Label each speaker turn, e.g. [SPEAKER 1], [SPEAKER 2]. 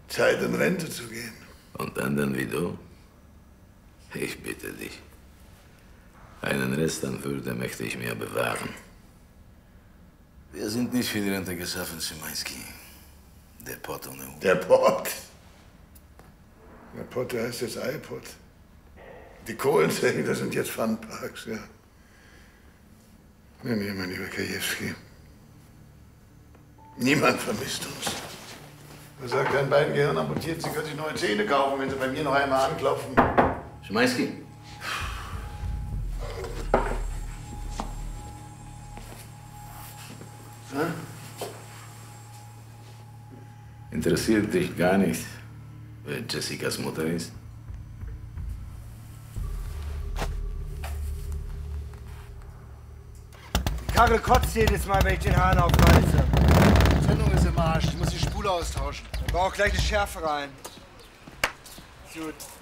[SPEAKER 1] Zeit, in Rente zu gehen.
[SPEAKER 2] Und anderen wie du? Ich bitte dich. Einen Rest an Würde möchte ich mir bewahren. Wir sind nicht für die Rente geschaffen, Szymański. Der Pott ohne Hut.
[SPEAKER 1] Der Pott? Der Pott, der heißt jetzt iPod. Die Kohlensäge, das sind jetzt Funparks, ja. Nee, mein lieber Krajewski. Niemand vermisst uns. Er sagt, deinen beiden Gehirn amputiert, Sie können sich neue Zähne kaufen, wenn Sie bei mir noch einmal anklopfen.
[SPEAKER 2] Szymański.
[SPEAKER 1] Ja?
[SPEAKER 2] Interessiert dich gar nicht, wer Jessicas Mutter ist?
[SPEAKER 3] Die Karre kotzt jedes Mal, wenn ich den Hahn aufreiße.
[SPEAKER 4] Die Sendung ist im Arsch. Ich muss die Spule austauschen.
[SPEAKER 3] Da braucht gleich eine Schärfe rein. Gut.